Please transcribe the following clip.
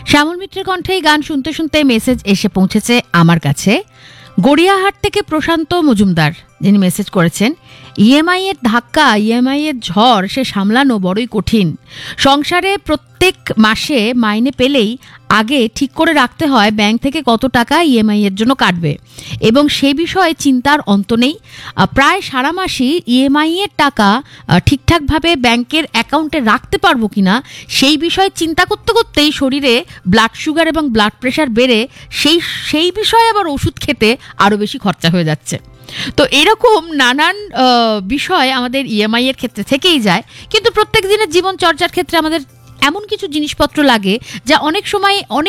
শ্যামল মিত্রের কণ্ঠে এই গান শুনতে শুনতে মেসেজ এসে পৌঁছেছে আমার কাছে। গড়িয়াহাট থেকে প্রশান্ত মজুমদার, যিনি মেসেজ করেছেন, ইএমআই এর ধাক্কা, ইএমআই এর ঝড় সে সামলানো বড়ই কঠিন। সংসারে প্রত্যেক মাসে মাইনে পেলেই আগে ঠিক করে রাখতে হয় ব্যাংক থেকে কত টাকা ইএমআই এর জন্য কাটবে, এবং সে বিষয়ে চিন্তার অন্ত নেই। প্রায় সারা মাসই ইএমআই এর টাকা ঠিকঠাকভাবে ব্যাংকের অ্যাকাউন্টে রাখতে পারবো কিনা সেই বিষয়ে চিন্তা করতে করতেই শরীরে ব্লাড সুগার এবং ব্লাড প্রেশার বেড়ে সেই বিষয়ে আবার ওষুধ খেতে আরও বেশি খরচা হয়ে যাচ্ছে। তো এরকম নানান বিষয় আমাদের ইএমআই এর ক্ষেত্রে থেকেই যায়, কিন্তু প্রত্যেক দিনের জীবনচর্যার ক্ষেত্রে আমাদের এমন কিছু জিনিসপত্র লাগে যা অনেক সময় অনেক